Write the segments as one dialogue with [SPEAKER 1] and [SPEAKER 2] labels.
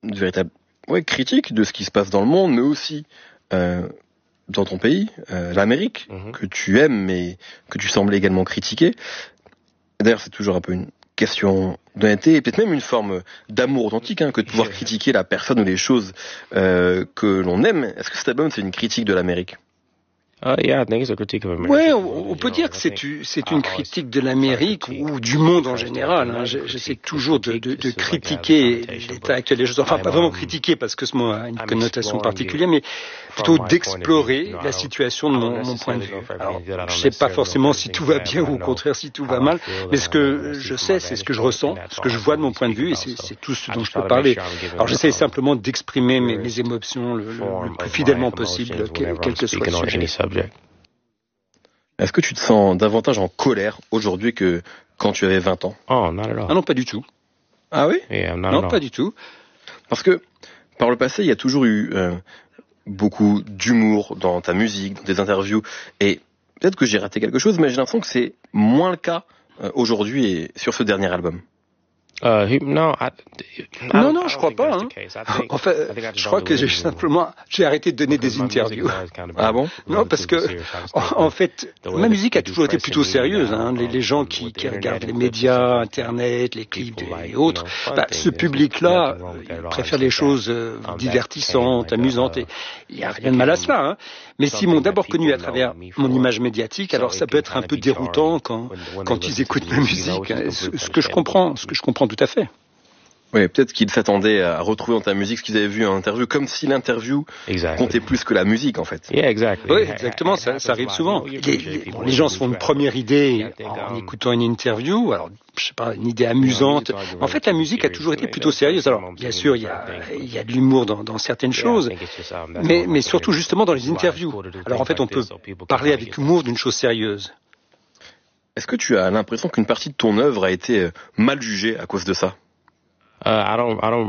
[SPEAKER 1] une véritable critique de ce qui se passe dans le monde, mais aussi dans ton pays, l'Amérique, que tu aimes, mais que tu sembles également critiquer. D'ailleurs, c'est toujours un peu une question d'honnêteté et peut-être même une forme d'amour authentique, que de pouvoir critiquer la personne ou les choses que l'on aime. Est-ce que cet album, c'est une critique de l'Amérique?
[SPEAKER 2] Ouais, on peut dire que c'est une critique de l'Amérique ou du monde en général. J'essaie toujours de critiquer l'état actuel des choses. Enfin, pas vraiment critiquer parce que ce mot a une connotation particulière, mais plutôt d'explorer la situation de mon point de vue. Alors, je sais pas forcément si tout va bien ou au contraire si tout va mal, mais ce que je sais, c'est ce que je ressens, ce que je vois de mon point de vue, et c'est tout ce dont je peux parler. Alors, j'essaie simplement d'exprimer mes émotions le plus fidèlement possible, quel que soit le sujet.
[SPEAKER 1] Est-ce que tu te sens davantage en colère aujourd'hui que quand tu avais 20 ans?
[SPEAKER 2] Ah non, pas du tout.
[SPEAKER 1] Ah oui?
[SPEAKER 2] Non, pas du tout.
[SPEAKER 1] Parce que par le passé, il y a toujours eu beaucoup d'humour dans ta musique, dans tes interviews, et peut-être que j'ai raté quelque chose, mais j'ai l'impression que c'est moins le cas aujourd'hui et sur ce dernier album.
[SPEAKER 2] Non, je crois pas. En fait, je crois que j'ai arrêté de donner des interviews.
[SPEAKER 1] Ah bon?
[SPEAKER 2] Non, parce que en fait, ma musique a toujours été plutôt sérieuse. Les gens qui regardent les médias, Internet, les clips et autres, ce public-là, il préfère les choses divertissantes, amusantes, et il n'y a rien de mal à cela. Mais s'ils m'ont d'abord connu à travers mon image médiatique, alors ça peut être un peu déroutant quand ils écoutent ma musique, ce que je comprends tout à fait.
[SPEAKER 1] Oui, peut-être qu'ils s'attendaient à retrouver dans ta musique ce qu'ils avaient vu en interview, comme si l'interview comptait plus que la musique, en fait.
[SPEAKER 2] Oui, exactement, ça arrive souvent. Les gens se font une première idée en écoutant une interview, alors, je sais pas, une idée amusante. En fait, la musique a toujours été plutôt sérieuse. Alors, bien sûr, il y a de l'humour dans certaines choses, mais surtout justement dans les interviews. Alors, en fait, on peut parler avec humour d'une chose sérieuse.
[SPEAKER 1] Est-ce que tu as l'impression qu'une partie de ton œuvre a été mal jugée à cause de ça?
[SPEAKER 2] En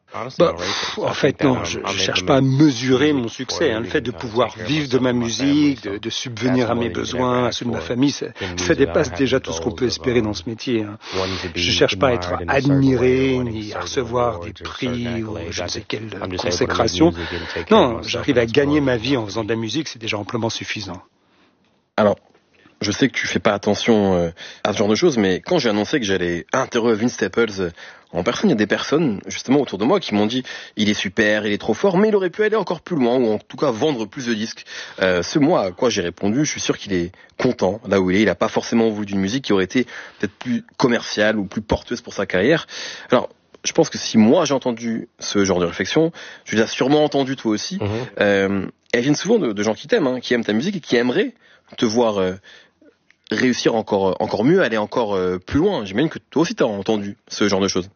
[SPEAKER 2] fait, non, je cherche pas à mesurer mon succès. Le fait de pouvoir vivre de ma musique, de subvenir à mes besoins, à ceux de ma famille, ça dépasse déjà tout ce qu'on peut espérer dans ce métier. Je cherche pas à être admiré, ni à recevoir des prix ou je ne sais quelle consécration. Non, j'arrive à gagner ma vie en faisant de la musique, c'est déjà amplement suffisant.
[SPEAKER 1] Alors, je sais que tu fais pas attention à ce genre de choses, mais quand j'ai annoncé que j'allais interviewer Vince Staples en personne, il y a des personnes, justement, autour de moi qui m'ont dit « Il est super, il est trop fort, mais il aurait pu aller encore plus loin, ou en tout cas vendre plus de disques. » Ce mois, à quoi j'ai répondu, je suis sûr qu'il est content là où il est. Il a pas forcément voulu d'une musique qui aurait été peut-être plus commerciale ou plus porteuse pour sa carrière. Alors, je pense que si moi j'ai entendu ce genre de réflexion, tu l'as sûrement entendu toi aussi. Elles viennent souvent de gens qui t'aiment, qui aiment ta musique et qui aimeraient te voir réussir encore mieux, aller encore plus loin. J'imagine que toi aussi t'as entendu ce genre de choses.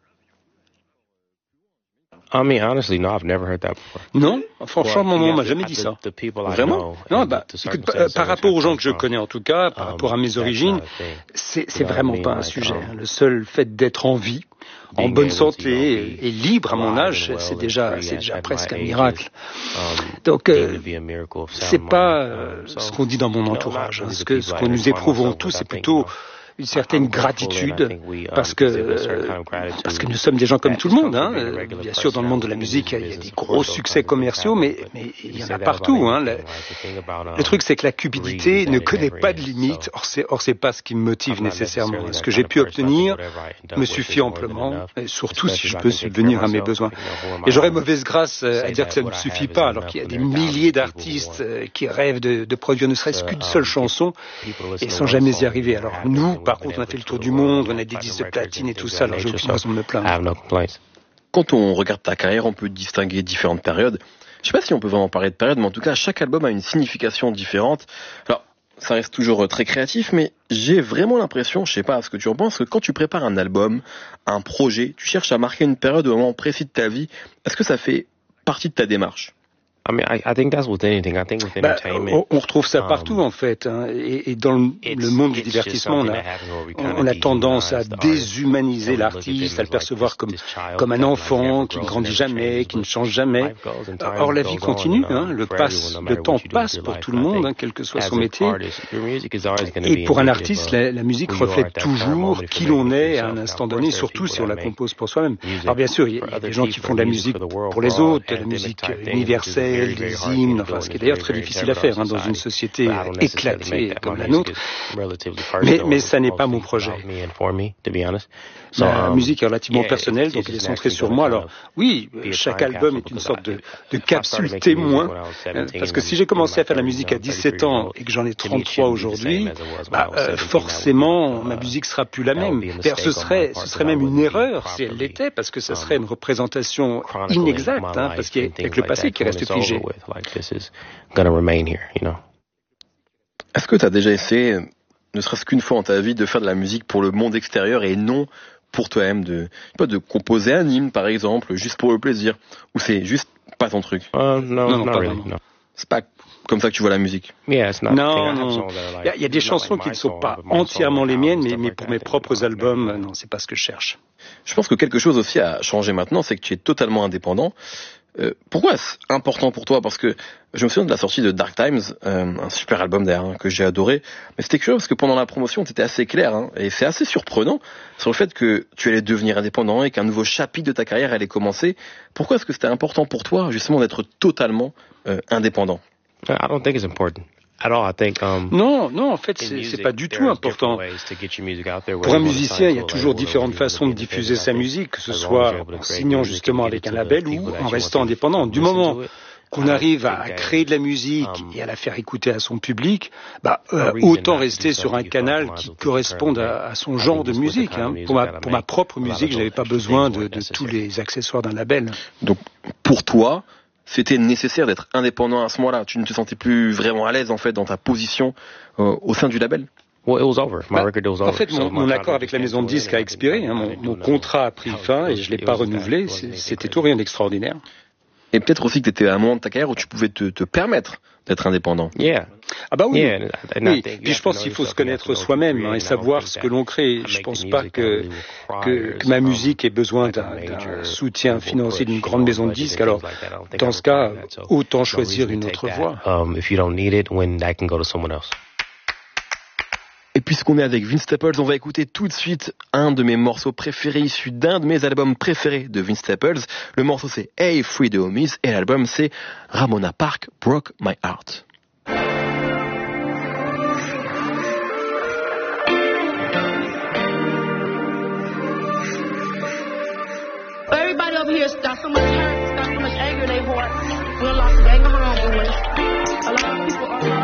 [SPEAKER 2] Non, franchement, on m'a jamais dit ça.
[SPEAKER 1] Vraiment?
[SPEAKER 2] Non, écoute, par rapport aux gens que je connais en tout cas, par rapport à mes origines, c'est vraiment pas un sujet. Le seul fait d'être en vie, en bonne santé et libre à mon âge, c'est déjà presque un miracle. Donc, c'est pas ce qu'on dit dans mon entourage. Ce que nous éprouvons tous, c'est plutôt une certaine gratitude parce que nous sommes des gens comme tout le monde. Bien sûr, dans le monde de la musique, il y a des gros succès commerciaux, mais il y en a partout. Le truc, c'est que la cupidité ne connaît pas de limite. Or, c'est pas ce qui me motive nécessairement. Ce que j'ai pu obtenir me suffit amplement, et surtout si je peux subvenir à mes besoins. Et j'aurais mauvaise grâce à dire que ça ne me suffit pas, alors qu'il y a des milliers d'artistes qui rêvent de produire ne serait-ce qu'une seule chanson et sans jamais y arriver. Alors nous, par contre, on a fait le tour du monde, on a des disques de platine et tout ça, alors j'ai aucune raison de me plaindre.
[SPEAKER 1] Quand on regarde ta carrière, on peut distinguer différentes périodes. Je sais pas si on peut vraiment parler de période, mais en tout cas, chaque album a une signification différente. Alors, ça reste toujours très créatif, mais j'ai vraiment l'impression, je sais pas ce que tu en penses, que quand tu prépares un album, un projet, tu cherches à marquer une période ou un moment précis de ta vie. Est-ce que ça fait partie de ta démarche?
[SPEAKER 2] On retrouve ça partout en fait, hein. Et dans le monde du divertissement, on a tendance à déshumaniser l'artiste, à le percevoir comme un enfant qui ne grandit jamais, qui ne change jamais. Or la vie continue, hein. Le temps passe pour tout le monde, hein, quel que soit son métier. Et pour un artiste, la musique reflète toujours qui l'on est à un instant donné, surtout si on la compose pour soi-même. Alors bien sûr, il y a des gens qui font de la musique pour les autres, de la musique universelle, des hymnes, enfin, ce qui est d'ailleurs très difficile à faire hein, dans une société éclatée comme la nôtre. Mais ça n'est pas mon projet. La musique est relativement personnelle, donc elle est centrée sur moi. Alors oui, chaque album est une sorte de capsule témoin, parce que si j'ai commencé à faire de la musique à 17 ans et que j'en ai 33 aujourd'hui, forcément ma musique sera plus la même. D'ailleurs, ce serait même une erreur si elle l'était, parce que ça serait une représentation inexacte, hein, parce qu'il y a avec le passé qui reste figé.
[SPEAKER 1] Est-ce que tu as déjà essayé, ne serait-ce qu'une fois dans ta vie, de faire de la musique pour le monde extérieur et non pour toi-même, de composer un hymne par exemple, juste pour le plaisir, ou c'est juste pas ton truc?
[SPEAKER 2] Non, pas vraiment.
[SPEAKER 1] C'est pas comme ça que tu vois la musique?
[SPEAKER 2] Non. Il y a des chansons qui ne sont pas entièrement les miennes, mais pour mes propres albums, non, c'est pas ce que je cherche.
[SPEAKER 1] Je pense que quelque chose aussi a changé maintenant, c'est que tu es totalement indépendant. Pourquoi est-ce important pour toi? Parce que je me souviens de la sortie de Dark Times, un super album d'ailleurs hein, que j'ai adoré, mais c'était quelque chose parce que pendant la promotion tu étais assez clair hein, et c'est assez surprenant sur le fait que tu allais devenir indépendant et qu'un nouveau chapitre de ta carrière allait commencer. Pourquoi est-ce que c'était important pour toi justement d'être totalement indépendant?
[SPEAKER 2] Non, en fait, c'est pas du tout important. Pour un musicien, il y a toujours différentes façons de diffuser sa musique, que ce soit en signant justement avec un label ou en restant indépendant. Du moment qu'on arrive à créer de la musique et à la faire écouter à son public, autant rester sur un canal qui corresponde à son genre de musique. Hein. Pour ma propre musique, je n'avais pas besoin de tous les accessoires d'un label.
[SPEAKER 1] Donc, pour toi, c'était nécessaire d'être indépendant à ce moment-là. Tu ne te sentais plus vraiment à l'aise en fait dans ta position au sein du label?
[SPEAKER 2] En fait, mon accord avec la maison de disques a expiré. Hein. Mon contrat a pris fin et je l'ai pas renouvelé. C'était tout rien d'extraordinaire.
[SPEAKER 1] Et peut-être aussi que tu étais à un moment de ta carrière où tu pouvais te permettre d'être indépendant.
[SPEAKER 2] Ah bah oui. Oui. Puis je pense qu'il faut se connaître soi-même hein, et savoir ce que l'on crée. Je pense pas que ma musique ait besoin d'un soutien financier d'une grande maison de disques. Alors, dans ce cas, autant choisir une autre voie.
[SPEAKER 1] Et puisqu'on est avec Vince Staples, on va écouter tout de suite un de mes morceaux préférés issus d'un de mes albums préférés de Vince Staples. Le morceau c'est Hey Free the Homies et l'album c'est Ramona Park Broke My Heart.
[SPEAKER 3] Everybody over here got so much hurt, got so much anger in their heart. We lost a gang of homeboys. A lot of people are